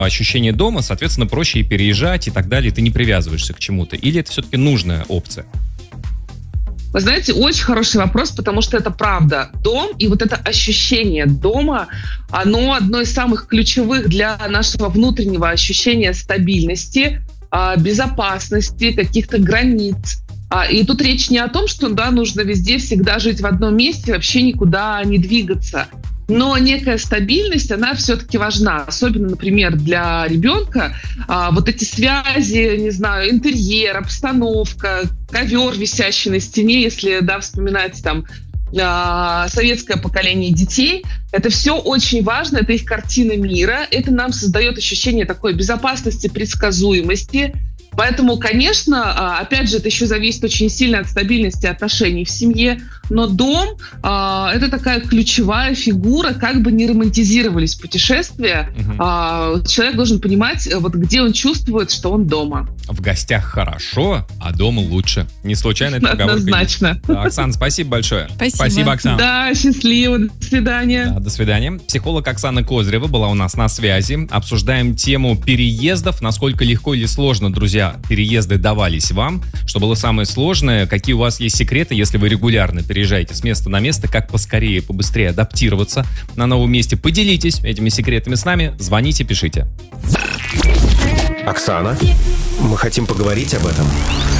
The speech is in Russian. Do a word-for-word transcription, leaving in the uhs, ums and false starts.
ощущение дома, соответственно, проще и переезжать и так далее, ты не привязываешься к чему-то? Или это все-таки нужная опция? Вы знаете, очень хороший вопрос, потому что это правда. Дом и вот это ощущение дома, оно одно из самых ключевых для нашего внутреннего ощущения стабильности, безопасности, каких-то границ. И тут речь не о том, что да, нужно везде всегда жить в одном месте, вообще никуда не двигаться. Но некая стабильность, она все-таки важна. Особенно, например, для ребенка. А, вот эти связи, не знаю, интерьер, обстановка, ковер, висящий на стене, если, да, вспоминать там а, советское поколение детей. Это все очень важно, это их картина мира. Это нам создает ощущение такой безопасности, предсказуемости. Поэтому, конечно, опять же, это еще зависит очень сильно от стабильности отношений в семье, но дом а, — это такая ключевая фигура, как бы ни романтизировались путешествия, угу. а, человек должен понимать, вот где он чувствует, что он дома. В гостях хорошо, а дома лучше. Не случайно это поговорка. Однозначно. Да, Оксана, спасибо большое. Спасибо. Спасибо, Оксана. Да, счастливо, до свидания. Да, до свидания. Психолог Оксана Козырева была у нас на связи. Обсуждаем тему переездов, насколько легко или сложно, друзья, переезды давались вам, что было самое сложное, какие у вас есть секреты, если вы регулярно переезжаете с места на место, как поскорее, побыстрее адаптироваться на новом месте. Поделитесь этими секретами с нами, звоните, пишите. Оксана, мы хотим поговорить об этом.